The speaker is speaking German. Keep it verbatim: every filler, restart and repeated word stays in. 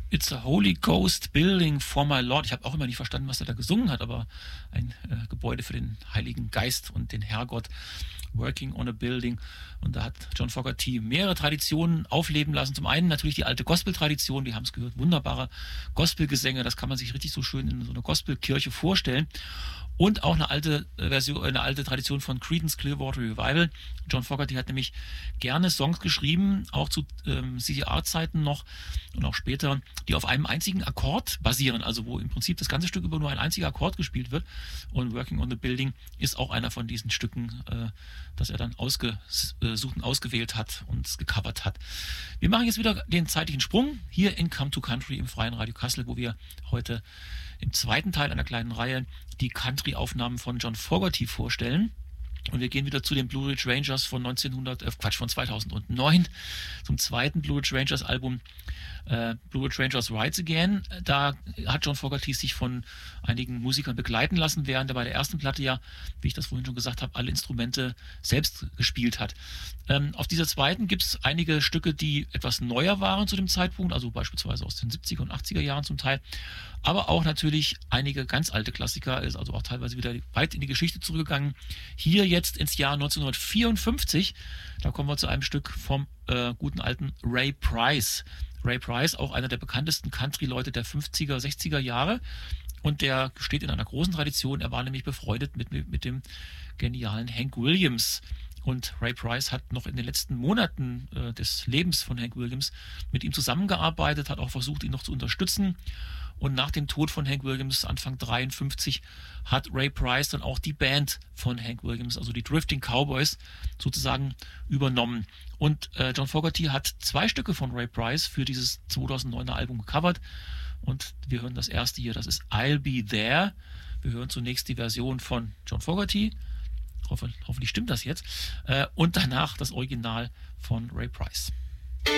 It's a Holy Ghost Building for my Lord. Ich habe auch immer nicht verstanden, was er da gesungen hat, aber ein äh, Gebäude für den Heiligen Geist und den Herrgott. Working on a Building. Und da hat John Fogerty mehrere Traditionen aufleben lassen. Zum einen natürlich die alte Gospel-Tradition, wir haben es gehört, wunderbare Gospelgesänge, das kann man sich richtig so schön in so einer Gospelkirche vorstellen. Und auch eine alte Version, eine alte Tradition von Creedence Clearwater Revival. John Fogerty hat nämlich gerne Songs geschrieben, auch zu ähm, C C R-Zeiten noch und auch später, die auf einem einzigen Akkord basieren, also wo im Prinzip das ganze Stück über nur ein einziger Akkord gespielt wird. Und Working on the Building ist auch einer von diesen Stücken, äh, das er dann ausgesucht und ausgewählt hat und gecovert hat. Wir machen jetzt wieder den zeitlichen Sprung hier in Come to Country im Freien Radio Kassel, wo wir heute im zweiten Teil einer kleinen Reihe die Country-Aufnahmen von John Fogerty vorstellen. Und wir gehen wieder zu den Blue Ridge Rangers von neunzehnhundert, äh, Quatsch, von zweitausendneun, zum zweiten Blue Ridge Rangers Album, äh, Blue Ridge Rangers Rides Again. Da hat John Fogerty sich von einigen Musikern begleiten lassen, während er bei der ersten Platte ja, wie ich das vorhin schon gesagt habe, alle Instrumente selbst gespielt hat. Ähm, auf dieser zweiten gibt es einige Stücke, die etwas neuer waren zu dem Zeitpunkt, also beispielsweise aus den siebziger und achtziger Jahren zum Teil, aber auch natürlich einige ganz alte Klassiker, ist also auch teilweise wieder weit in die Geschichte zurückgegangen. Hier jetzt ins Jahr neunzehnhundertvierundfünfzig, da kommen wir zu einem Stück vom äh, guten alten Ray Price. Ray Price, auch einer der bekanntesten Country-Leute der fünfziger, sechziger Jahre, und der steht in einer großen Tradition. Er war nämlich befreundet mit, mit dem genialen Hank Williams. Und Ray Price hat noch in den letzten Monaten äh, des Lebens von Hank Williams mit ihm zusammengearbeitet, hat auch versucht, ihn noch zu unterstützen. Und nach dem Tod von Hank Williams, Anfang dreiundfünfzig, hat Ray Price dann auch die Band von Hank Williams, also die Drifting Cowboys, sozusagen übernommen. Und äh, John Fogerty hat zwei Stücke von Ray Price für dieses zweitausenddeuner Album gecovert. Und wir hören das erste hier, das ist I'll Be There. Wir hören zunächst die Version von John Fogerty. Hoffe, hoffentlich stimmt das jetzt. Äh, und danach das Original von Ray Price.